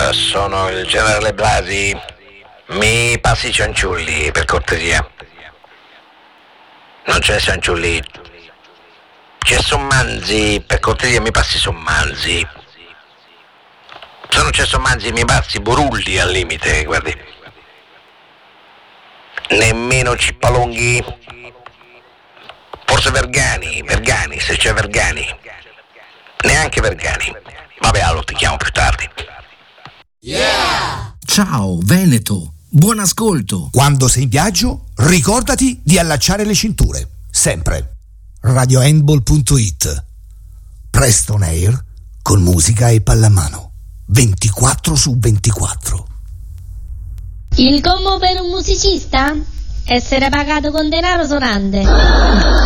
sono il generale Blasi. Mi passi i cianciulli, per cortesia. Non c'è cianciulli. C'è Sommanzi, per cortesia mi passi Sommanzi. Se non c'è Sommanzi mi passi Borulli al limite, guardi. Nemmeno Cippalonghi. Forse Vergani, se c'è Vergani. Neanche Vergani. Vabbè, allora ti chiamo più tardi. Yeah! Ciao Veneto, buon ascolto. Quando sei in viaggio, ricordati di allacciare le cinture, sempre. RadioHandball.it. Preston Air con musica e pallamano 24/24. Il commo per un musicista? Essere pagato con denaro sonante.